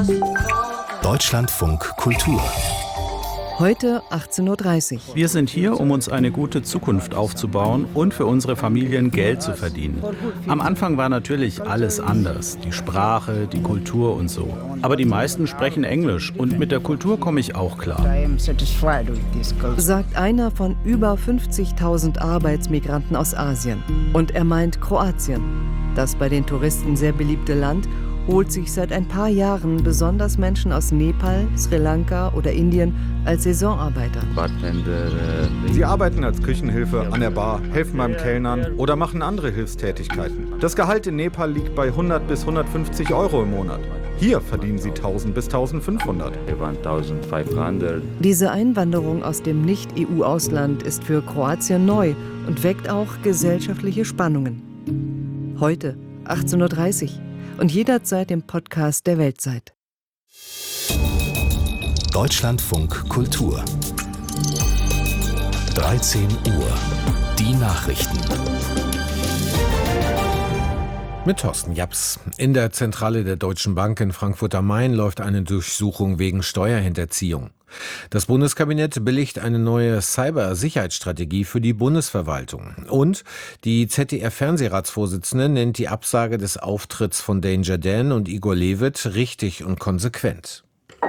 Deutschlandfunk Kultur. Heute 18:30 Uhr. Wir sind hier, um uns eine gute Zukunft aufzubauen und für unsere Familien Geld zu verdienen. Am Anfang war natürlich alles anders, die Sprache, die Kultur und so. Aber die meisten sprechen Englisch und mit der Kultur komme ich auch klar. Sagt einer von über 50.000 Arbeitsmigranten aus Asien. Und er meint Kroatien. Das bei den Touristen sehr beliebte Land holt sich seit ein paar Jahren besonders Menschen aus Nepal, Sri Lanka oder Indien als Saisonarbeiter. Sie arbeiten als Küchenhilfe an der Bar, helfen beim Kellnern oder machen andere Hilfstätigkeiten. Das Gehalt in Nepal liegt bei 100 bis 150 Euro im Monat. Hier verdienen sie 1000 bis 1500. Diese Einwanderung aus dem Nicht-EU-Ausland ist für Kroatien neu und weckt auch gesellschaftliche Spannungen. Heute 18:30 Uhr. Und jederzeit im Podcast der Weltzeit. Deutschlandfunk Kultur. 13 Uhr. Die Nachrichten. Mit Thorsten Japs. In der Zentrale der Deutschen Bank in Frankfurt am Main läuft eine Durchsuchung wegen Steuerhinterziehung. Das Bundeskabinett billigt eine neue Cybersicherheitsstrategie für die Bundesverwaltung. Und die ZDF-Fernsehratsvorsitzende nennt die Absage des Auftritts von Danger Dan und Igor Levit richtig und konsequent.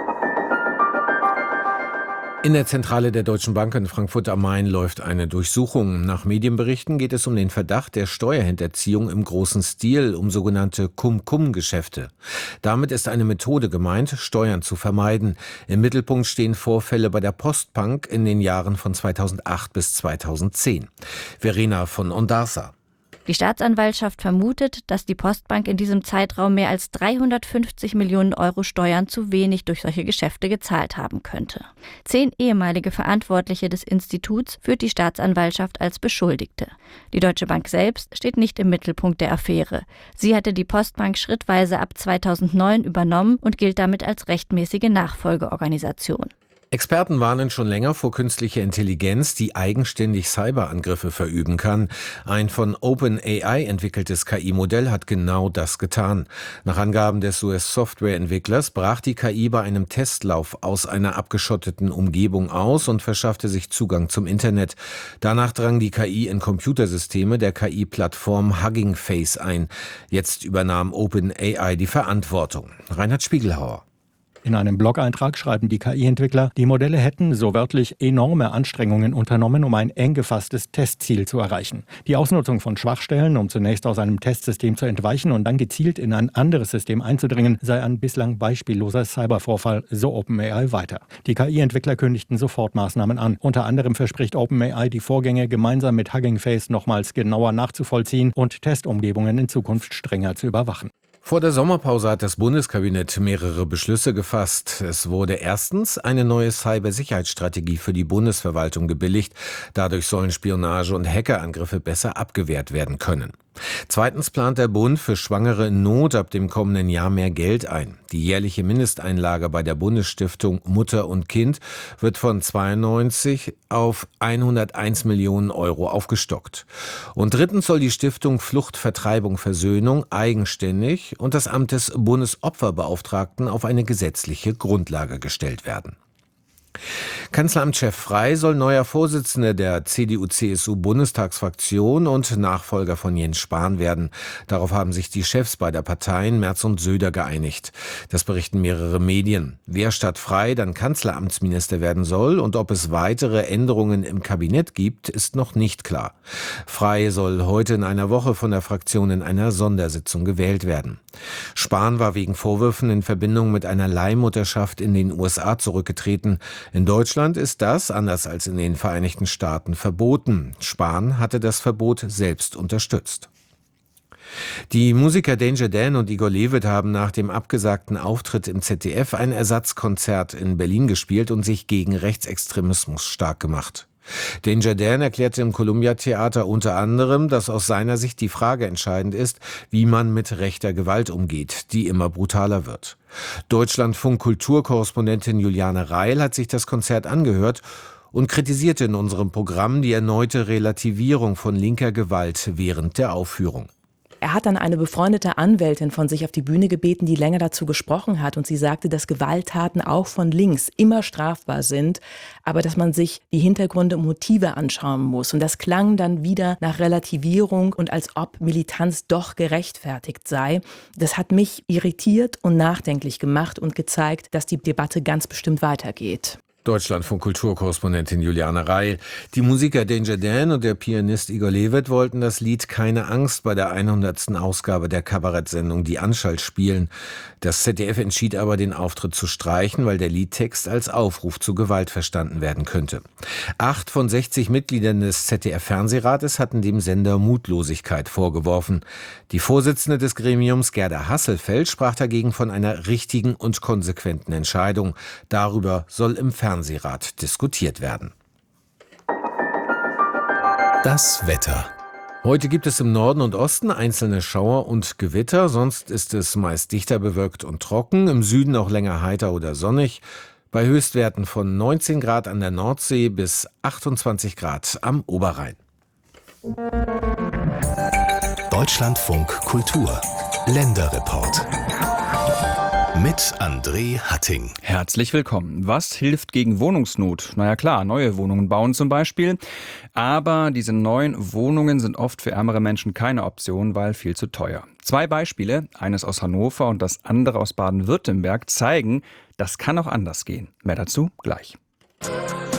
In der Zentrale der Deutschen Bank in Frankfurt am Main läuft eine Durchsuchung. Nach Medienberichten geht es um den Verdacht der Steuerhinterziehung im großen Stil, um sogenannte Cum-Cum-Geschäfte. Damit ist eine Methode gemeint, Steuern zu vermeiden. Im Mittelpunkt stehen Vorfälle bei der Postbank in den Jahren von 2008 bis 2010. Verena von Ondarsa. Die Staatsanwaltschaft vermutet, dass die Postbank in diesem Zeitraum mehr als 350 Millionen Euro Steuern zu wenig durch solche Geschäfte gezahlt haben könnte. 10 ehemalige Verantwortliche des Instituts führt die Staatsanwaltschaft als Beschuldigte. Die Deutsche Bank selbst steht nicht im Mittelpunkt der Affäre. Sie hatte die Postbank schrittweise ab 2009 übernommen und gilt damit als rechtmäßige Nachfolgeorganisation. Experten warnen schon länger vor künstlicher Intelligenz, die eigenständig Cyberangriffe verüben kann. Ein von OpenAI entwickeltes KI-Modell hat genau das getan. Nach Angaben des US-Softwareentwicklers brach die KI bei einem Testlauf aus einer abgeschotteten Umgebung aus und verschaffte sich Zugang zum Internet. Danach drang die KI in Computersysteme der KI-Plattform Hugging Face ein. Jetzt übernahm OpenAI die Verantwortung. Reinhard Spiegelhauer. In einem Blog-Eintrag schreiben die KI-Entwickler, die Modelle hätten, so wörtlich, enorme Anstrengungen unternommen, um ein eng gefasstes Testziel zu erreichen. Die Ausnutzung von Schwachstellen, um zunächst aus einem Testsystem zu entweichen und dann gezielt in ein anderes System einzudringen, sei ein bislang beispielloser Cybervorfall, so OpenAI weiter. Die KI-Entwickler kündigten sofort Maßnahmen an. Unter anderem verspricht OpenAI, die Vorgänge gemeinsam mit Hugging Face nochmals genauer nachzuvollziehen und Testumgebungen in Zukunft strenger zu überwachen. Vor der Sommerpause hat das Bundeskabinett mehrere Beschlüsse gefasst. Es wurde erstens eine neue Cybersicherheitsstrategie für die Bundesverwaltung gebilligt. Dadurch sollen Spionage- und Hackerangriffe besser abgewehrt werden können. Zweitens plant der Bund für Schwangere in Not ab dem kommenden Jahr mehr Geld ein. Die jährliche Mindesteinlage bei der Bundesstiftung Mutter und Kind wird von 92 auf 101 Millionen Euro aufgestockt. Und drittens soll die Stiftung Flucht, Vertreibung, Versöhnung eigenständig und das Amt des Bundesopferbeauftragten auf eine gesetzliche Grundlage gestellt werden. Kanzleramtschef Frey soll neuer Vorsitzender der CDU-CSU-Bundestagsfraktion und Nachfolger von Jens Spahn werden. Darauf haben sich die Chefs beider Parteien, Merz und Söder, geeinigt. Das berichten mehrere Medien. Wer statt Frey dann Kanzleramtsminister werden soll und ob es weitere Änderungen im Kabinett gibt, ist noch nicht klar. Frey soll heute in einer Woche von der Fraktion in einer Sondersitzung gewählt werden. Spahn war wegen Vorwürfen in Verbindung mit einer Leihmutterschaft in den USA zurückgetreten. In Deutschland ist das, anders als in den Vereinigten Staaten, verboten. Spahn hatte das Verbot selbst unterstützt. Die Musiker Danger Dan und Igor Levit haben nach dem abgesagten Auftritt im ZDF ein Ersatzkonzert in Berlin gespielt und sich gegen Rechtsextremismus stark gemacht. Danger Dan erklärte im Columbia Theater unter anderem, dass aus seiner Sicht die Frage entscheidend ist, wie man mit rechter Gewalt umgeht, die immer brutaler wird. Deutschlandfunk Kulturkorrespondentin Juliane Reil hat sich das Konzert angehört und kritisierte in unserem Programm die erneute Relativierung von linker Gewalt während der Aufführung. Er hat dann eine befreundete Anwältin von sich auf die Bühne gebeten, die länger dazu gesprochen hat. Und sie sagte, dass Gewalttaten auch von links immer strafbar sind, aber dass man sich die Hintergründe und Motive anschauen muss. Und das klang dann wieder nach Relativierung und als ob Militanz doch gerechtfertigt sei. Das hat mich irritiert und nachdenklich gemacht und gezeigt, dass die Debatte ganz bestimmt weitergeht. Deutschlandfunk-Kulturkorrespondentin Juliane Reil. Die Musiker Danger Dan und der Pianist Igor Levit wollten das Lied Keine Angst bei der 100. Ausgabe der Kabarettsendung Die Anstalt spielen. Das ZDF entschied aber, den Auftritt zu streichen, weil der Liedtext als Aufruf zu Gewalt verstanden werden könnte. 8 von 60 Mitgliedern des ZDF-Fernsehrates hatten dem Sender Mutlosigkeit vorgeworfen. Die Vorsitzende des Gremiums, Gerda Hasselfeld, sprach dagegen von einer richtigen und konsequenten Entscheidung. Darüber soll im Fernsehrat diskutiert werden. Das Wetter. Heute gibt es im Norden und Osten einzelne Schauer und Gewitter, sonst ist es meist dichter bewölkt und trocken, im Süden auch länger heiter oder sonnig, bei Höchstwerten von 19 Grad an der Nordsee bis 28 Grad am Oberrhein. Deutschlandfunk Kultur. Länderreport. Mit André Hatting. Herzlich willkommen. Was hilft gegen Wohnungsnot? Na ja klar, neue Wohnungen bauen zum Beispiel. Aber diese neuen Wohnungen sind oft für ärmere Menschen keine Option, weil viel zu teuer. 2 Beispiele, eines aus Hannover und das andere aus Baden-Württemberg, zeigen, das kann auch anders gehen. Mehr dazu gleich.